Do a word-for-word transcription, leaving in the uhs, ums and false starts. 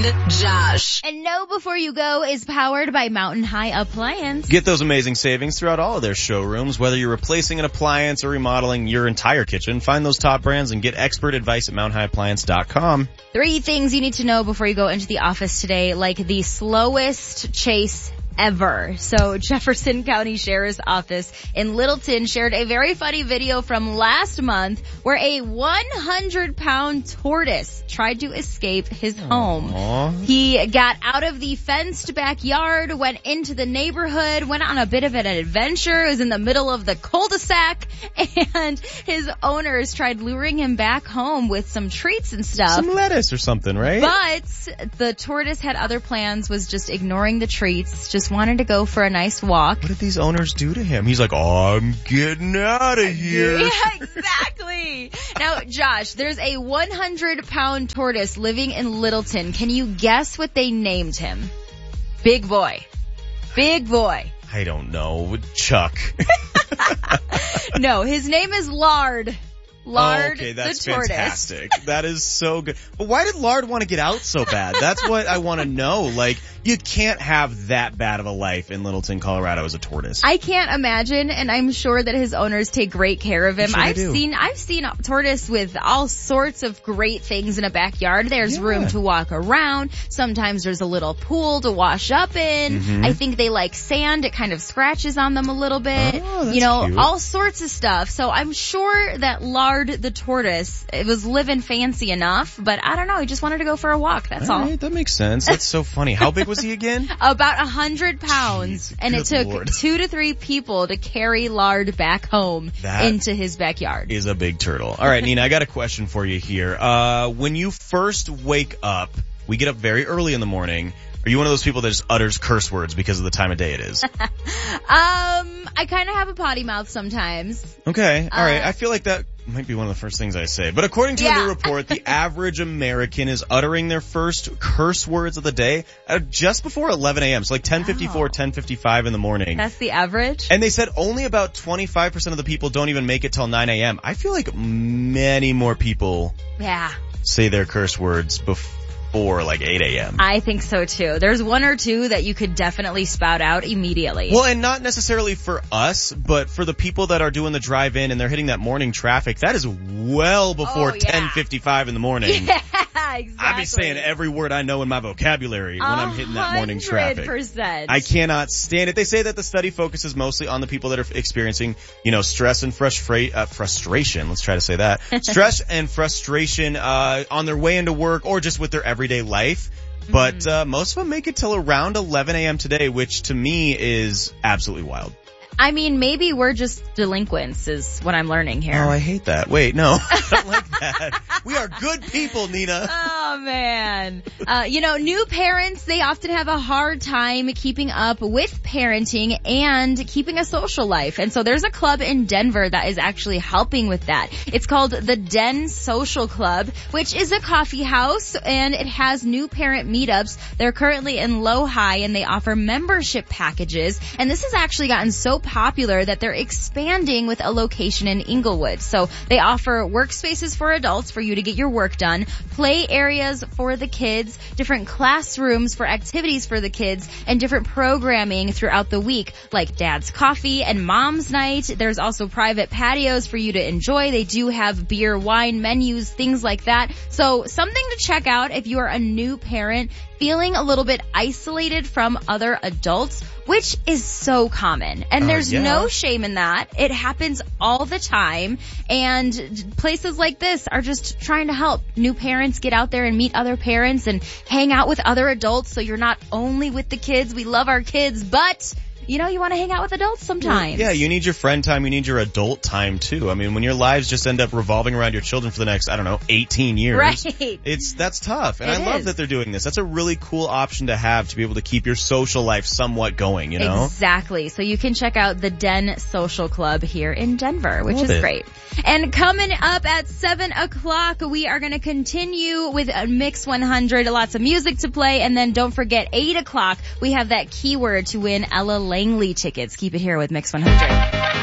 and Josh. And Know Before You Go is powered by Mountain High Appliance. Get those amazing savings throughout all of their showrooms. Whether you're replacing an appliance or remodeling your entire kitchen, find those top brands and get expert advice at mountain high appliance dot com. Three things you need to know before you go into the office today, like the slowest chase ever. So Jefferson County Sheriff's Office in Littleton shared a very funny video from last month where a one hundred pound tortoise tried to escape his home. Aww. He got out of the fenced backyard, went into the neighborhood, went on a bit of an adventure. It was in the middle of the cul-de-sac, and his owners tried luring him back home with some treats and stuff. Some lettuce or something, right? But the tortoise had other plans, was just ignoring the treats, just wanted to go for a nice walk. What did these owners do to him? He's like, oh, I'm getting out of here. Yeah, exactly. Now, Josh, there's a one hundred pound tortoise living in Littleton. Can you guess what they named him? Big boy. Big boy. I don't know. Chuck. No, his name is Lard. Lard, oh, okay, that's the tortoise. Fantastic. That is so good. But why did Lard want to get out so bad? That's what I want to know. Like, you can't have that bad of a life in Littleton, Colorado as a tortoise. I can't imagine, and I'm sure that his owners take great care of him. Sure I've do. seen, I've seen a tortoise with all sorts of great things in a backyard. There's Yeah. room to walk around. Sometimes there's a little pool to wash up in. Mm-hmm. I think they like sand. It kind of scratches on them a little bit. Oh, that's you know, cute. all sorts of stuff. So I'm sure that Lard the tortoise, it was living fancy enough, but I don't know. He just wanted to go for a walk. That's all. All right, that makes sense. That's so funny. How big was he again? About a hundred pounds, Jeez, and it good took Lord. two to three people to carry Lard back home That into his backyard. Is a big turtle. All right, Nina, I got a question for you here. Uh, when you first wake up, we get up very early in the morning. Are you one of those people that just utters curse words because of the time of day it is? um, I kind of have a potty mouth sometimes. Okay, all right. Uh, I feel like that might be one of the first things I say. But according to Yeah. a new report, the average American is uttering their first curse words of the day uh, just before eleven a.m. So like ten fifty-four, Wow. ten fifty-five in the morning. That's the average. And they said only about twenty-five percent of the people don't even make it till nine a.m. I feel like many more people Yeah, say their curse words before like eight a.m. I think so too. There's one or two that you could definitely spout out immediately. Well, and not necessarily for us, but for the people that are doing the drive-in and they're hitting that morning traffic, that is well before Oh, yeah. ten fifty-five in the morning. Yeah, exactly. I be saying every word I know in my vocabulary when I'm hitting that morning traffic. one hundred percent. I cannot stand it. They say that the study focuses mostly on the people that are experiencing, you know, stress and frustra- uh, frustration. Let's try to say that. Stress and frustration uh on their way into work or just with their everyday life. But Mm-hmm. uh most of them make it till around eleven a.m. today, which to me is absolutely wild. I mean, maybe we're just delinquents is what I'm learning here. Oh, I hate that. Wait, no. I don't like that. We are good people, Nina. Oh, man. Uh, you know, new parents, they often have a hard time keeping up with parenting and keeping a social life. And so there's a club in Denver that is actually helping with that. It's called the Den Social Club, which is a coffee house, and it has new parent meetups. They're currently in Low-High, and they offer membership packages. And this has actually gotten so popular that they're expanding with a location in Inglewood. So they offer workspaces for adults for you to get your work done, play areas for the kids, different classrooms for activities for the kids, and different programming throughout the week, like Dad's Coffee and Mom's Night. There's also private patios for you to enjoy. They do have beer, wine menus, things like that. So something to check out if you are a new parent feeling a little bit isolated from other adults, which is so common. And Uh, there's yeah. no shame in that. It happens all the time. And places like this are just trying to help new parents get out there and meet other parents and hang out with other adults. So you're not only with the kids. We love our kids, but you know, you want to hang out with adults sometimes. Yeah, you need your friend time, you need your adult time too. I mean, when your lives just end up revolving around your children for the next, I don't know, eighteen years. Right. It's, that's tough. And It I love is. that they're doing this. That's a really cool option to have to be able to keep your social life somewhat going, you know? Exactly. So you can check out the Den Social Club here in Denver, which Love is it. great. And coming up at seven o'clock, we are going to continue with a Mix one hundred, lots of music to play. And then don't forget, eight o'clock, we have that keyword to win Ella Langley tickets. Keep it here with Mix one hundred.